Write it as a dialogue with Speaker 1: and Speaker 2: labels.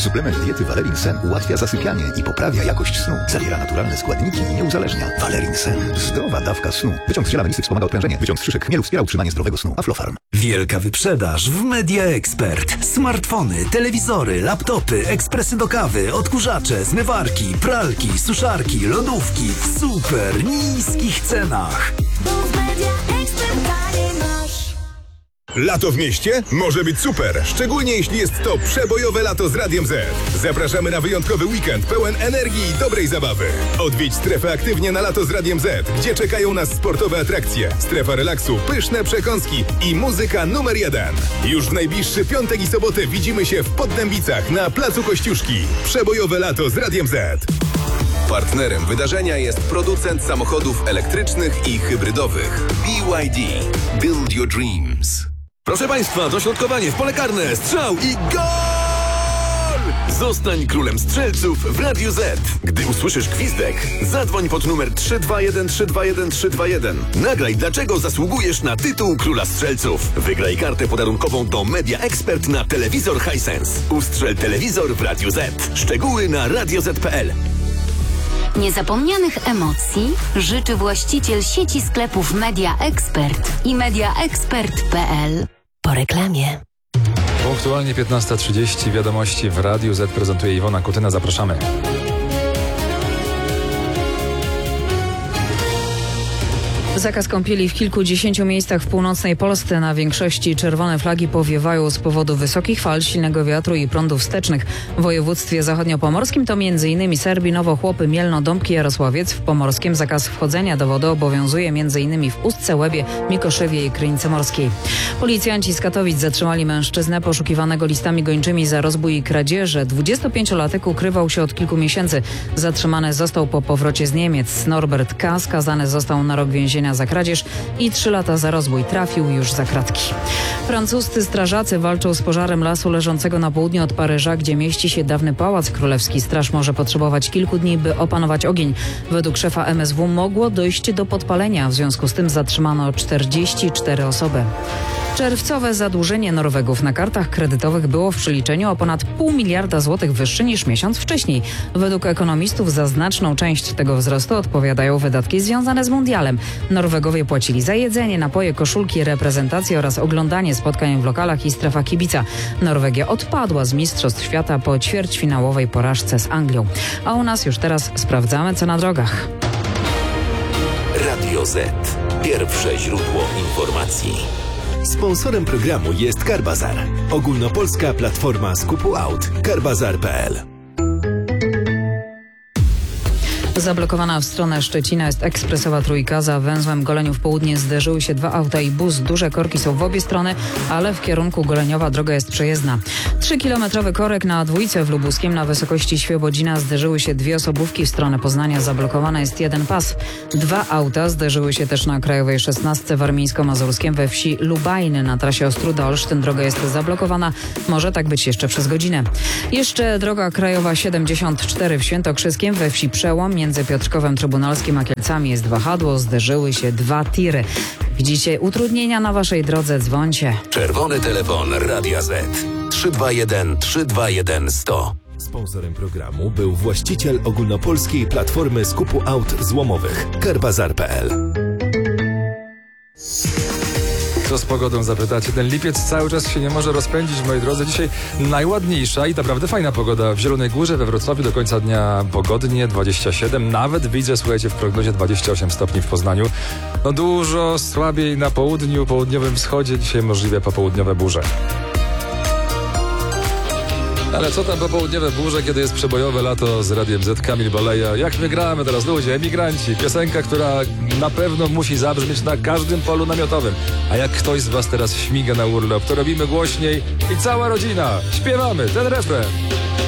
Speaker 1: Suplement diety Valerin Sen ułatwia zasypianie i poprawia jakość snu. Zawiera naturalne składniki i nie uzależnia. Valerin Sen. Zdrowa dawka snu. Wyciąg z ziela melisy wspomaga odprężenie. Wyciąg z szyszek chmielu wspiera utrzymanie zdrowego snu. Aflofarm.
Speaker 2: Wielka wyprzedaż w Media Expert. Smartfony, telewizory, laptopy, ekspresy do kawy, odkurzacze, zmywarki, pralki, suszarki, lodówki w super niskich cenach.
Speaker 3: Lato w mieście może być super, szczególnie jeśli jest to przebojowe lato z Radiem Z. Zapraszamy na wyjątkowy weekend pełen energii i dobrej zabawy. Odwiedź strefę aktywnie na lato z Radiem Z, gdzie czekają nas sportowe atrakcje, strefa relaksu, pyszne przekąski i muzyka numer 1. Już w najbliższy piątek i sobotę widzimy się w Poddębicach na Placu Kościuszki. Przebojowe lato z Radiem Z.
Speaker 4: Partnerem wydarzenia jest producent samochodów elektrycznych i hybrydowych BYD. Build your dreams.
Speaker 5: Proszę Państwa, dośrodkowanie w pole karne, strzał i gol! Zostań królem strzelców w Radiu Z. Gdy usłyszysz gwizdek, zadzwoń pod numer 321 321 321. Nagraj, dlaczego zasługujesz na tytuł króla strzelców. Wygraj kartę podarunkową do Media Expert na telewizor Hisense. Ustrzel telewizor w Radiu Z. Szczegóły na radioz.pl.
Speaker 6: Niezapomnianych emocji życzy właściciel sieci sklepów Media Expert i mediaexpert.pl. Po reklamie.
Speaker 7: Punktualnie 15:30 wiadomości w Radiu Z prezentuje Iwona Kutyna. Zapraszamy.
Speaker 8: Zakaz kąpieli w kilkudziesięciu miejscach w północnej Polsce. Na większości czerwone flagi powiewają z powodu wysokich fal, silnego wiatru i prądów wstecznych. W województwie zachodniopomorskim to m.in. Serbinowo, Chłopy, Mielno, Dąbki, Jarosławiec. W pomorskim zakaz wchodzenia do wody obowiązuje m.in. w Ustce, Łebie, Mikoszewie i Krynicy Morskiej. Policjanci z Katowic zatrzymali mężczyznę poszukiwanego listami gończymi za rozbój i kradzieże. 25-latek ukrywał się od kilku miesięcy. Zatrzymany został po powrocie z Niemiec. Norbert K. skazany został na rok więzienia za kradzież i 3 lata za rozbój. Trafił już za kratki. Francuscy strażacy walczą z pożarem lasu leżącego na południu od Paryża, gdzie mieści się dawny Pałac Królewski. Straż może potrzebować kilku dni, by opanować ogień. Według szefa MSW mogło dojść do podpalenia. W związku z tym zatrzymano 44 osoby. Czerwcowe zadłużenie Norwegów na kartach kredytowych było w przeliczeniu o ponad 0,5 miliarda złotych wyższe niż miesiąc wcześniej. Według ekonomistów za znaczną część tego wzrostu odpowiadają wydatki związane z mundialem. Norwegowie płacili za jedzenie, napoje, koszulki, reprezentacje oraz oglądanie spotkań w lokalach i strefach kibica. Norwegia odpadła z Mistrzostw Świata po ćwierćfinałowej porażce z Anglią. A u nas już teraz sprawdzamy, co na drogach.
Speaker 2: Radio Z. Pierwsze źródło informacji.
Speaker 4: Sponsorem programu jest Carbazar. Ogólnopolska platforma skupu aut. Carbazar.pl.
Speaker 8: Zablokowana w stronę Szczecina jest ekspresowa trójka. Za węzłem Goleniów Południe zderzyły się 2 auta i bus. Duże korki są w obie strony, ale w kierunku Goleniowa droga jest przejezdna. 3-kilometrowy korek na dwójce w Lubuskiem na wysokości Świebodzina zderzyły się 2 osobówki w stronę Poznania. Zablokowany jest 1 pas. 2 auta zderzyły się też na Krajowej 16 warmińsko-mazurskiem we wsi Lubajny na trasie Ostróda-Olsztyn. Droga jest zablokowana. Może tak być jeszcze przez godzinę. Jeszcze droga krajowa 74 w Świętokrzyskiem we wsi Przełom między Piotrkowem Trybunalskim a Kielcami jest wahadło. Zderzyły się 2 tiry. Widzicie utrudnienia na waszej drodze? Dzwońcie.
Speaker 2: Czerwony telefon Radia Z. 321 321 100.
Speaker 4: Sponsorem programu był właściciel ogólnopolskiej platformy skupu aut złomowych. Carbazar.pl.
Speaker 7: Co z pogodą zapytacie? Ten lipiec cały czas się nie może rozpędzić, moi drodzy. Dzisiaj najładniejsza i naprawdę fajna pogoda w Zielonej Górze, we Wrocławiu do końca dnia pogodnie, 27. Nawet widzę, słuchajcie, w prognozie 28 stopni w Poznaniu. No dużo słabiej na południu, południowym wschodzie. Dzisiaj możliwe popołudniowe burze. Ale co tam popołudniowe burze, kiedy jest przebojowe lato z Radiem Z, Kamil Boleja. Jak my gramy teraz, ludzie, emigranci. Piosenka, która na pewno musi zabrzmieć na każdym polu namiotowym. A jak ktoś z was teraz śmiga na urlop, to robimy głośniej i cała rodzina śpiewamy ten refren.